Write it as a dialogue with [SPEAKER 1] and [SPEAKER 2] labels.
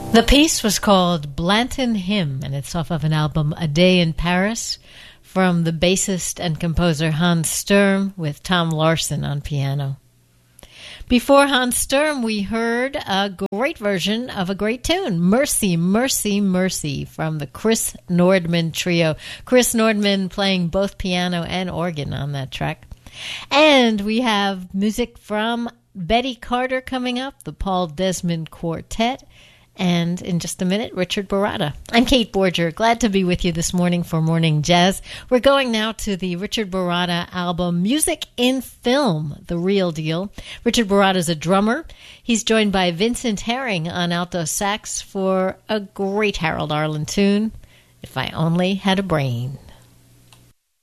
[SPEAKER 1] The piece was called Blanton Hymn, and it's off of an album, A Day in Paris, from the bassist and composer Hans Sturm with Tom Larson on piano. Before Hans Sturm, we heard a great version of a great tune, Mercy, Mercy, Mercy, from the Chris Nordman Trio. Chris Nordman playing both piano and organ on that track. And we have music from Betty Carter coming up, the Paul Desmond Quartet, and in just a minute, Richard Baratta. I'm Kate Borger. Glad to be with you this morning for Morning Jazz. We're going now to the Richard Baratta album, Music in Film, The Real Deal. Richard Baratta is a drummer. He's joined by Vincent Herring on alto sax for a great Harold Arlen tune, If I Only Had a Brain.